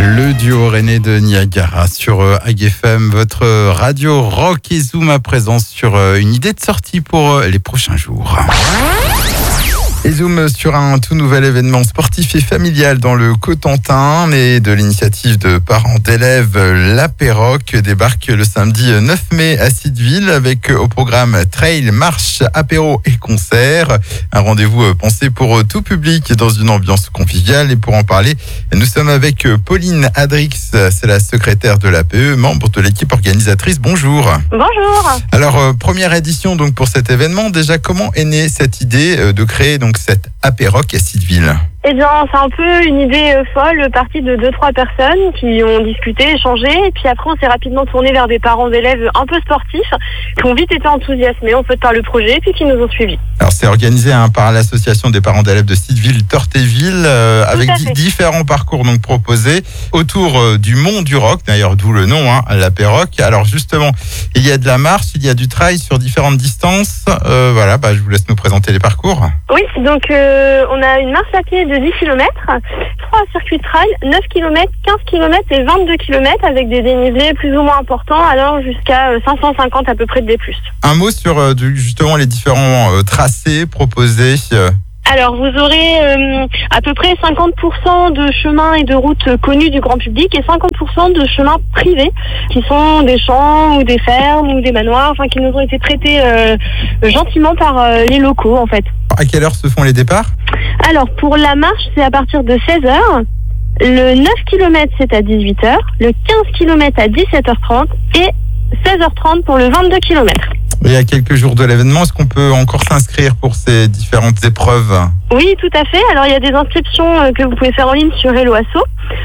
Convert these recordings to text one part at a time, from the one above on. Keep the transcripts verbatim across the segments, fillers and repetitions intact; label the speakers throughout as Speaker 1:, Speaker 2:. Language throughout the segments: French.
Speaker 1: Le duo René de Niagara sur A G F M, votre radio rock et zoom à présence sur une idée de sortie pour les prochains jours. Et zoom sur un tout nouvel événement sportif et familial dans le Cotentin, mais de l'initiative de parents d'élèves. L'Apéroc débarque le samedi neuf mai à Sitteville avec au programme trail, marche, apéro et concert. Un rendez-vous pensé pour tout public dans une ambiance conviviale. Et pour en parler, nous sommes avec Pauline Adrix, c'est la secrétaire de l'A P E, membre de l'équipe organisatrice. Bonjour.
Speaker 2: Bonjour.
Speaker 1: Alors, première édition donc pour cet événement. Déjà, comment est née cette idée de créer donc cette Apéroc à Sitteville?
Speaker 2: Eh bien, c'est un peu une idée euh, folle, partie de deux, trois personnes qui ont discuté, échangé, et puis après on s'est rapidement tourné vers des parents d'élèves un peu sportifs, qui ont vite été enthousiasmés en fait par le projet, et puis qui nous ont suivis.
Speaker 1: Alors c'est organisé hein, par l'association des parents d'élèves de Sitteville-Tortéville, euh, avec di- différents parcours donc proposés autour euh, du Mont du Roc, d'ailleurs d'où le nom, hein, l'Apéroc. Alors justement, il y a de la marche, il y a du trail sur différentes distances. Euh, voilà, bah, je vous laisse nous présenter les parcours.
Speaker 2: Oui, donc euh, on a une marche à pied de dix kilomètres, trois circuits de trail, neuf kilomètres, quinze kilomètres et vingt-deux kilomètres avec des dénivelés plus ou moins importants, alors jusqu'à cinq cent cinquante à peu près de D plus.
Speaker 1: Un mot sur euh, du, justement les différents euh, tracés proposés. Euh...
Speaker 2: Alors, vous aurez euh, à peu près cinquante pour cent de chemins et de routes connus du grand public et cinquante pour cent de chemins privés, qui sont des champs ou des fermes ou des manoirs, enfin qui nous ont été traités euh, gentiment par euh, les locaux en fait.
Speaker 1: À quelle heure se font les départs ?
Speaker 2: Alors, pour la marche, c'est à partir de seize heures. Le neuf kilomètres, c'est à dix-huit heures. Le quinze kilomètres à dix-sept heures trente. Et seize heures trente pour le vingt-deux kilomètres.
Speaker 1: Il y a quelques jours de l'événement, est-ce qu'on peut encore s'inscrire pour ces différentes épreuves ?
Speaker 2: Oui, tout à fait. Alors, il y a des inscriptions que vous pouvez faire en ligne sur Hello Asso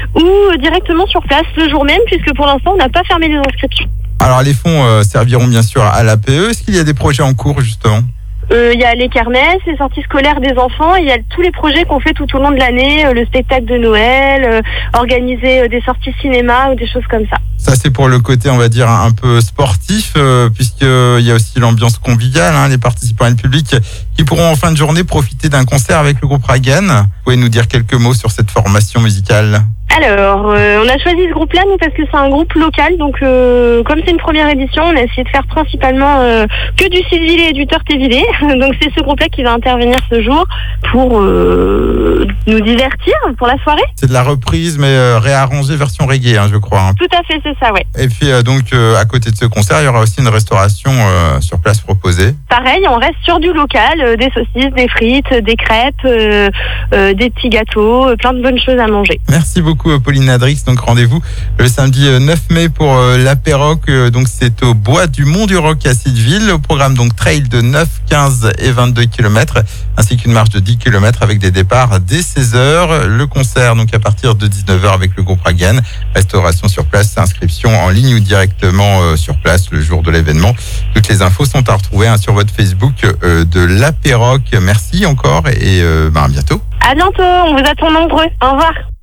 Speaker 2: ou directement sur place le jour même, puisque pour l'instant, on n'a pas fermé les inscriptions.
Speaker 1: Alors, les fonds euh, serviront bien sûr à l'A P E. Est-ce qu'il y a des projets en cours, justement ?
Speaker 2: Il euh, y a les kermesses, les sorties scolaires des enfants, il y a tous les projets qu'on fait tout au long de l'année, euh, le spectacle de Noël, euh, organiser euh, des sorties cinéma ou des choses comme ça.
Speaker 1: Ça, c'est pour le côté, on va dire, un peu sportif, euh, puisqu'il y a aussi l'ambiance conviviale, hein, les participants et le public qui pourront en fin de journée profiter d'un concert avec le groupe Ragan. Vous pouvez nous dire quelques mots sur cette formation musicale ?
Speaker 2: Alors, euh, on a choisi ce groupe-là, nous, parce que c'est un groupe local. Donc, euh, comme c'est une première édition, on a essayé de faire principalement euh, que du Sittevillais et du Tortévillais. Donc, c'est ce groupe-là qui va intervenir ce jour pour euh, nous divertir pour la soirée. C'est
Speaker 1: de la reprise, mais euh, réarrangée version reggae, hein, je crois. Hein.
Speaker 2: Tout à fait, c'est ça, ouais.
Speaker 1: Et puis, euh, donc, euh, à côté de ce concert, il y aura aussi une restauration euh, sur place proposée.
Speaker 2: Pareil, on reste sur du local, euh, des saucisses, des frites, des crêpes, euh, euh, des petits gâteaux, euh, plein de bonnes choses à manger.
Speaker 1: Merci beaucoup. Pauline Adrix, donc rendez-vous le samedi neuf mai pour euh, l'Apéroc, euh, donc c'est au bois du Mont du Roc à Sitteville, au programme donc trail de neuf, quinze et vingt-deux kilomètres, ainsi qu'une marche de dix kilomètres avec des départs dès seize heures, le concert donc à partir de dix-neuf heures avec le groupe Ragan, restauration sur place, inscription en ligne ou directement euh, sur place le jour de l'événement. Toutes les infos sont à retrouver hein, sur votre Facebook euh, de l'Apéroc. Merci encore et euh, ben, à bientôt.
Speaker 2: À bientôt, on vous attend nombreux. Au revoir.